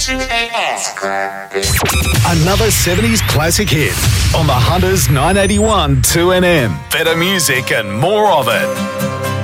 Another 70s classic hit on the Hunters 981 2NM. Better music and more of it.